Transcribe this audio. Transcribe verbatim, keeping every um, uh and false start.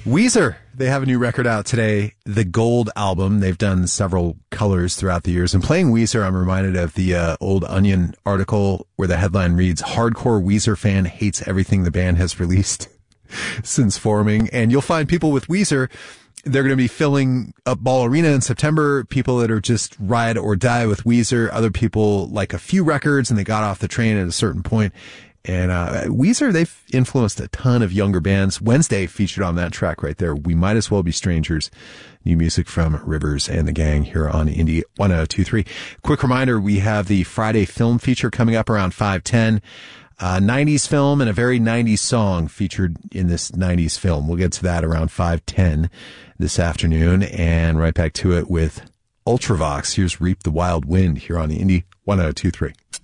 Weezer, they have a new record out today, the Gold album. They've done several colors throughout the years. And playing Weezer, I'm reminded of the uh, old Onion article where the headline reads, "Hardcore Weezer fan hates everything the band has released since forming." And you'll find people with Weezer, they're going to be filling up Ball Arena in September. People that are just ride or die with Weezer. Other people like a few records and they got off the train at a certain point. And uh Weezer, they've influenced a ton of younger bands. Wednesday featured on that track right there. We Might As Well Be Strangers. New music from Rivers and the Gang here on Indie one oh two point three. Quick reminder, we have the Friday film feature coming up around five ten. Uh, nineties film and a very nineties song featured in this nineties film. We'll get to that around five ten this afternoon, and right back to it with Ultravox. Here's Reap the Wild Wind here on Indie one oh two point three.